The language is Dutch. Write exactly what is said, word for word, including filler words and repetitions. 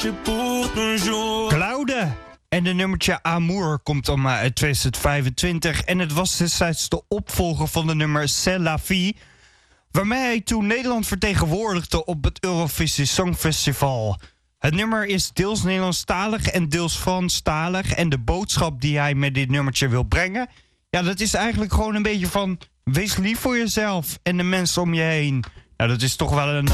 Claude. En de nummertje Amour komt dan maar uit twintig vijfentwintig. En het was destijds de opvolger van de nummer C'est la vie, waarmee hij toen Nederland vertegenwoordigde op het Eurovisie Songfestival. Het nummer is deels Nederlandstalig en deels Franstalig. En de boodschap die hij met dit nummertje wil brengen, ja, dat is eigenlijk gewoon een beetje van: wees lief voor jezelf en de mensen om je heen. Nou, dat is toch wel een